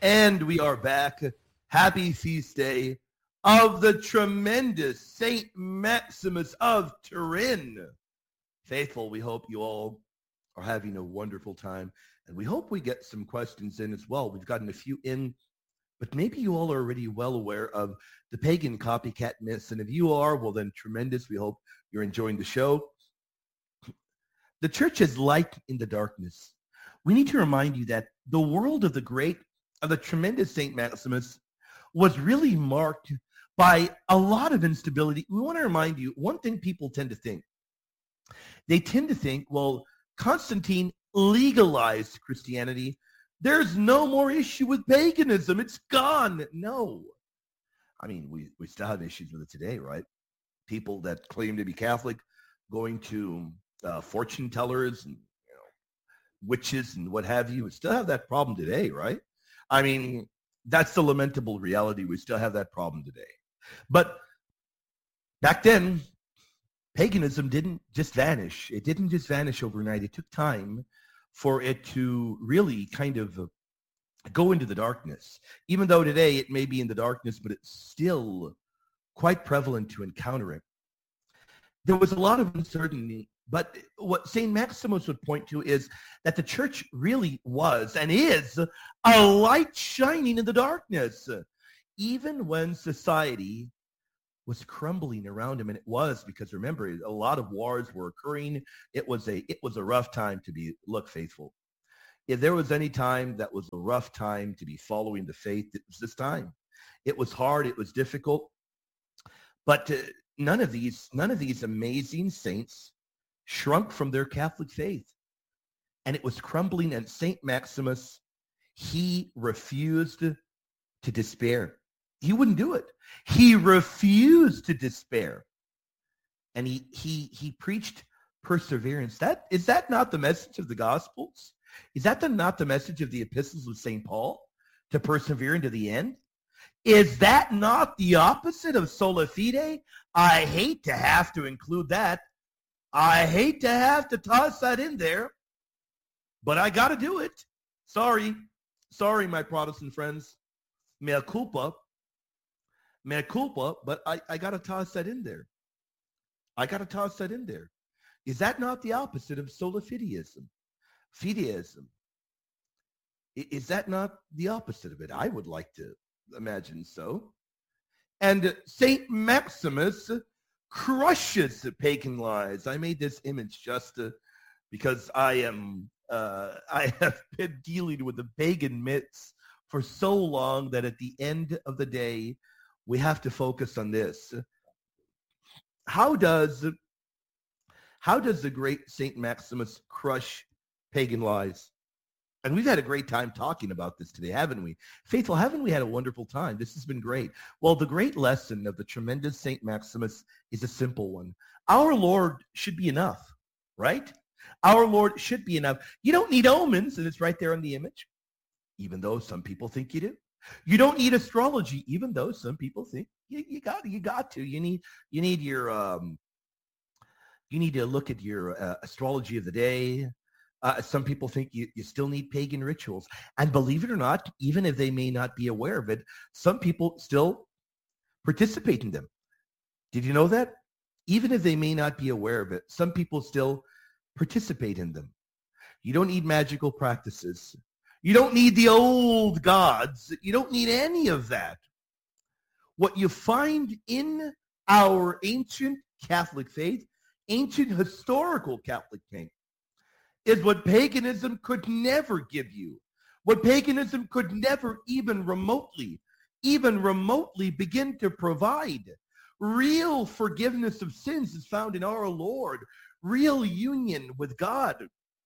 And we are back. Happy feast day of the tremendous Saint Maximus of Turin. Faithful, we hope you all are having a wonderful time. And we hope we get some questions in as well. We've gotten a few in, but maybe you all are already well aware of the pagan copycat myths. And if you are, well then tremendous. We hope you're enjoying the show. The church is light in the darkness. We need to remind you that the world of the tremendous St. Maximus was really marked by a lot of instability. We want to remind you, one thing people tend to think. They tend to think, well, Constantine legalized Christianity. There's no more issue with paganism. It's gone. No. I mean, we still have issues with it today, right? People that claim to be Catholic going to fortune tellers and witches and what have you. We still have that problem today, right? I mean, that's the lamentable reality. We still have that problem today. But back then, paganism didn't just vanish. It didn't just vanish overnight. It took time for it to really kind of go into the darkness. Even though today it may be in the darkness, but it's still quite prevalent to encounter it. There was a lot of uncertainty. But what St. Maximus would point to is that the church really was and is a light shining in the darkness, even when society was crumbling around him. And it was, because remember, a lot of wars were occurring. It was a rough time to look faithful. If there was any time that was a rough time to be following the faith, it was this time. It was hard. It was difficult. But none of these amazing saints shrunk from their Catholic faith. And it was crumbling, and St. Maximus, he refused to despair. He wouldn't do it. He refused to despair. And he preached perseverance. Is that not the message of the Gospels? Is that not the message of the epistles of St. Paul? To persevere into the end? Is that not the opposite of sola fide? I hate to have to include that. I hate to have to toss that in there, but I got to do it. Sorry, my Protestant friends. Mea culpa, but I got to toss that in there. Is that not the opposite of sola fideism? Fideism. Is that not the opposite of it? I would like to imagine so. And St. Maximus crushes the pagan lies. I made this image just because I have been dealing with the pagan myths for so long that at the end of the day, we have to focus on this. How does the great St. Maximus crush pagan lies? And we've had a great time talking about this today, haven't we? Faithful, haven't we had a wonderful time? This has been great. Well, the great lesson of the tremendous St. Maximus is a simple one. Our Lord should be enough, right? Our Lord should be enough. You don't need omens, and it's right there on the image, even though some people think you do. You don't need astrology, even though some people think you got to. You need to look at your astrology of the day. Some people think you still need pagan rituals. And believe it or not, even if they may not be aware of it, some people still participate in them. Did you know that? Even if they may not be aware of it, some people still participate in them. You don't need magical practices. You don't need the old gods. You don't need any of that. What you find in our ancient Catholic faith, ancient historical Catholic faith, is what paganism could never give you, what paganism could never even remotely begin to provide. Real forgiveness of sins is found in our Lord, real union with God,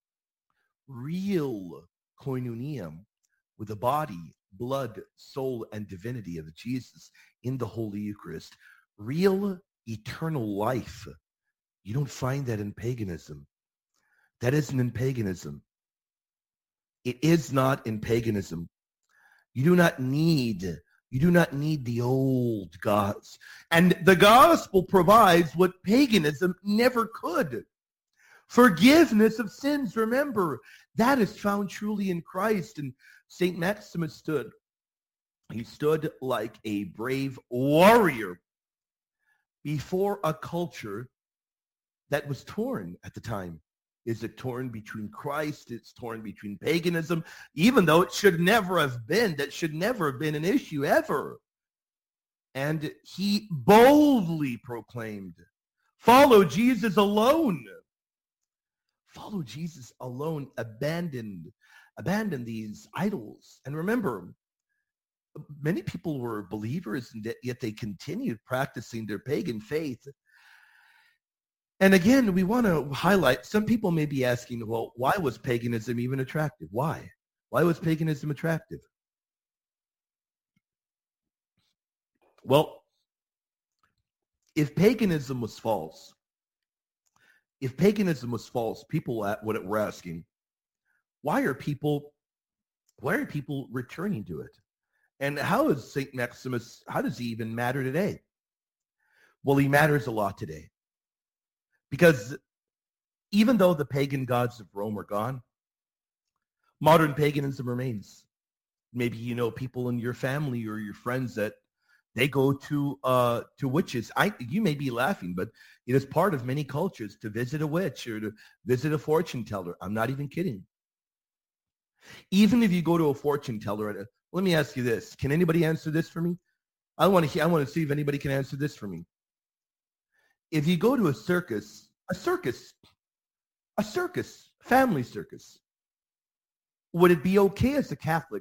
real koinonia with the body, blood, soul, and divinity of Jesus in the Holy Eucharist, real eternal life. You don't find that in paganism. That isn't in paganism. It is not in paganism. You do not need the old gods. And the gospel provides what paganism never could. Forgiveness of sins, remember, that is found truly in Christ. And St. Maximus stood He stood like a brave warrior before a culture that was torn at the time. Is it torn between Christ? It's torn between paganism, even though it should never have been. That should never have been an issue ever. And he boldly proclaimed, follow Jesus alone. Follow Jesus alone. Abandon these idols. And remember, many people were believers, and yet they continued practicing their pagan faith. And again, we want to highlight, some people may be asking, well, why was paganism even attractive? Why? Why was paganism attractive? Well, if paganism was false, people were asking, why are people returning to it? And how is St. Maximus, how does he even matter today? Well, he matters a lot today. Because even though the pagan gods of Rome are gone, modern paganism remains. Maybe you know people in your family or your friends that they go to witches. You may be laughing, but it is part of many cultures to visit a witch or to visit a fortune teller. I'm not even kidding. Even if you go to a fortune teller, let me ask you this. Can anybody answer this for me? I want to see if anybody can answer this for me. If you go to a family circus, would it be okay as a Catholic